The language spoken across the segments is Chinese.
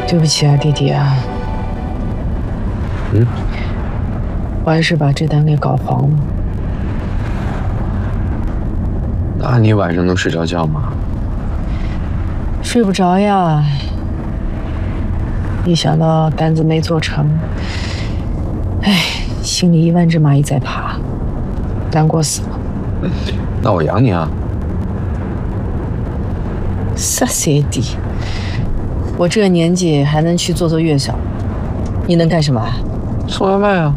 对不起啊，弟弟啊。我还是把这单给搞黄了。 那你晚上能睡着觉吗？ 睡不着呀。一想到单子没做成，哎，心里1万只蚂蚁在爬，难过死了。 那我养你啊。 啥谁的？我这个年纪还能去做月嫂，你能干什么？ 送外卖啊。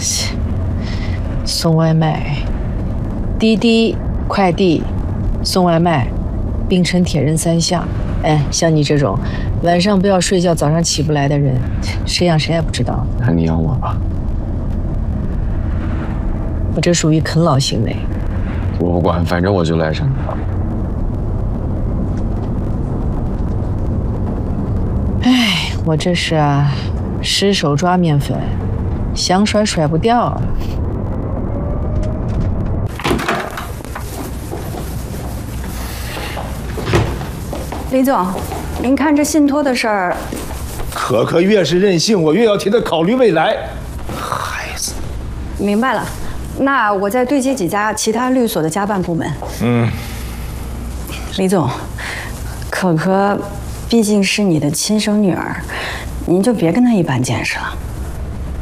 送外卖，滴滴、快递、送外卖，并称铁人3项。哎，像你这种晚上不要睡觉，早上起不来的人，谁养谁还不知道。 那你养我吧。 我这属于啃老行为。 我不管，反正我就赖上你了。 哎，我这是啊，失手抓面粉，想甩甩不掉。 李总，您看这信托的事儿， 可可越是任性，我越要替他考虑未来。孩子， 明白了。那我再对接几家其他律所的家办部门。李总，可可毕竟是你的亲生女儿，您就别跟她一般见识了。